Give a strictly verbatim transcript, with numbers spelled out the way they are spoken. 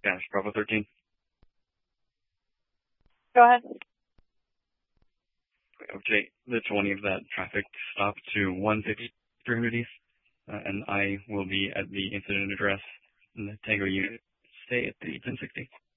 Dash Bravo thirteen. Go ahead. Okay, the twenty of that traffic stop to one fifty three hundred East, uh, and I will be at the incident address in the Tango unit. Stay at the ten sixty.